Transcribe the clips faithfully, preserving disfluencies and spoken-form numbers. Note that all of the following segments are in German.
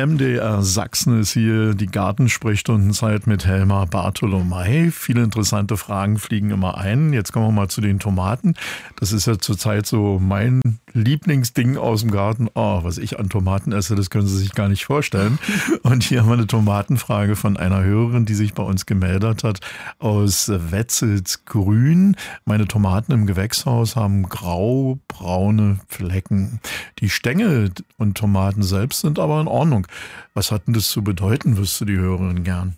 M D R Sachsen ist hier die Gartensprechstundenzeit mit Helma Bartholomei. Viele interessante Fragen fliegen immer ein. Jetzt kommen wir mal zu den Tomaten. Das ist ja zurzeit so mein Lieblingsding aus dem Garten. Oh, was ich an Tomaten esse, das können Sie sich gar nicht vorstellen. Und hier haben wir eine Tomatenfrage von einer Hörerin, die sich bei uns gemeldet hat, aus Wetzelsgrün. Meine Tomaten im Gewächshaus haben grau-braune Flecken. Die Stängel und Tomaten selbst sind aber in Ordnung. Was hat denn das zu bedeuten, wüsste die Hörerin gern?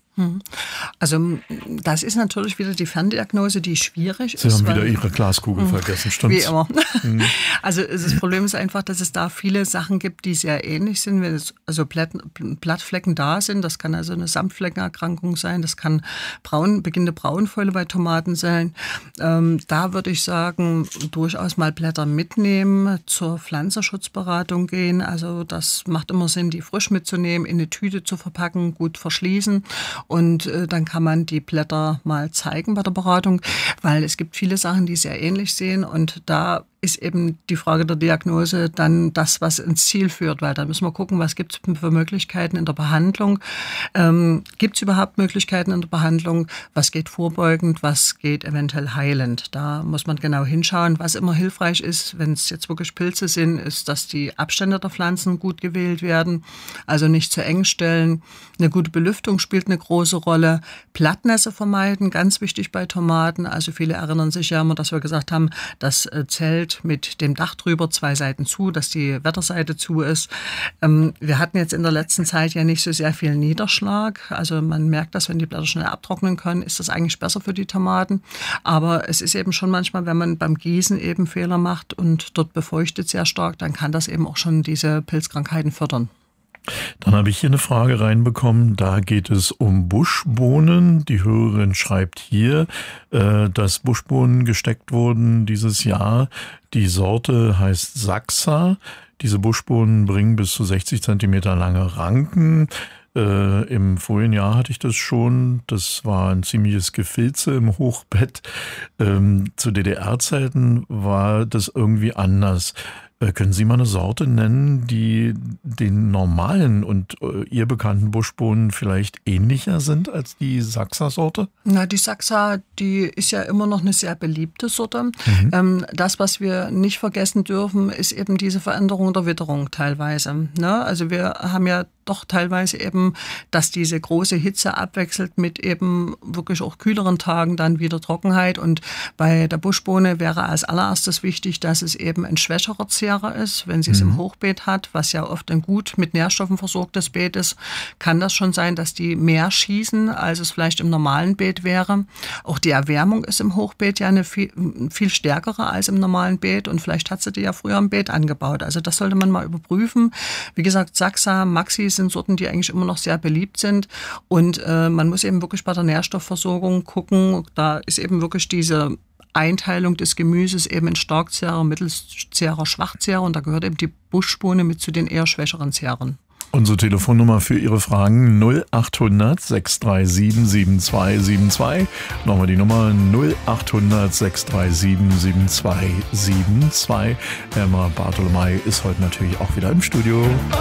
Also das ist natürlich wieder die Ferndiagnose, die schwierig Sie ist. Sie haben wieder Ihre Glaskugel vergessen, stimmt's? Wie immer. Mhm. Also das Problem ist einfach, dass es da viele Sachen gibt, die sehr ähnlich sind. Wenn es also Blattflecken da sind, das kann also eine Samtfleckenerkrankung sein, das kann braun, beginnende Braunfäule bei Tomaten sein. Ähm, da würde ich sagen, durchaus mal Blätter mitnehmen, zur Pflanzenschutzberatung gehen. Also das macht immer Sinn, die frisch mitzunehmen, in eine Tüte zu verpacken, gut verschließen. Und äh, dann kann man die Blätter mal zeigen bei der Beratung, weil es gibt viele Sachen, die sehr ähnlich sehen und da ist eben die Frage der Diagnose dann das, was ins Ziel führt, weil da müssen wir gucken, was gibt es für Möglichkeiten in der Behandlung. Ähm, gibt es überhaupt Möglichkeiten in der Behandlung? Was geht vorbeugend, was geht eventuell heilend? Da muss man genau hinschauen. Was immer hilfreich ist, wenn es jetzt wirklich Pilze sind, ist, dass die Abstände der Pflanzen gut gewählt werden, also nicht zu eng stellen. Eine gute Belüftung spielt eine große Rolle. Blattnässe vermeiden, ganz wichtig bei Tomaten. Also viele erinnern sich ja immer, dass wir gesagt haben, das Zelt mit dem Dach drüber, zwei Seiten zu, dass die Wetterseite zu ist. Ähm, wir hatten jetzt in der letzten Zeit ja nicht so sehr viel Niederschlag. Also man merkt, dass wenn die Blätter schnell abtrocknen können, ist das eigentlich besser für die Tomaten. Aber es ist eben schon manchmal, wenn man beim Gießen eben Fehler macht und dort befeuchtet sehr stark, dann kann das eben auch schon diese Pilzkrankheiten fördern. Dann habe ich hier eine Frage reinbekommen, da geht es um Buschbohnen. Die Hörerin schreibt hier, dass Buschbohnen gesteckt wurden dieses Jahr. Die Sorte heißt Saxa. Diese Buschbohnen bringen bis zu sechzig Zentimeter lange Ranken. Äh, Im vorigen Jahr hatte ich das schon. Das war ein ziemliches Gefilze im Hochbett. Ähm, zu D D R-Zeiten war das irgendwie anders. Können Sie mal eine Sorte nennen, die den normalen und äh, ihr bekannten Buschbohnen vielleicht ähnlicher sind als die Saxa-Sorte? Na, die Saxa, die ist ja immer noch eine sehr beliebte Sorte. Mhm. Ähm, das, was wir nicht vergessen dürfen, ist eben diese Veränderung der Witterung teilweise. Ne? Also wir haben ja doch teilweise eben, dass diese große Hitze abwechselt mit eben wirklich auch kühleren Tagen dann wieder Trockenheit. Und bei der Buschbohne wäre als allererstes wichtig, dass es eben ein schwächerer Zehrer ist. Wenn sie es mhm. im Hochbeet hat, was ja oft ein gut mit Nährstoffen versorgtes Beet ist, kann das schon sein, dass die mehr schießen, als es vielleicht im normalen Beet wäre. Auch die Erwärmung ist im Hochbeet ja eine viel, viel stärkere als im normalen Beet und vielleicht hat sie die ja früher im Beet angebaut. Also das sollte man mal überprüfen. Wie gesagt, Saxa, Maxi sind Sorten, die eigentlich immer noch sehr beliebt sind. Und äh, man muss eben wirklich bei der Nährstoffversorgung gucken. Da ist eben wirklich diese Einteilung des Gemüses eben in Starkzehrer, Mittelzehrer, Schwachzehrer. Und da gehört eben die Buschbohne mit zu den eher schwächeren Zehrern. Unsere Telefonnummer für Ihre Fragen null achthundert sechs drei sieben sieben zwei sieben zwei. Nochmal die Nummer null achthundert sechs drei sieben sieben zwei sieben zwei. Helma Bartholomei ist heute natürlich auch wieder im Studio.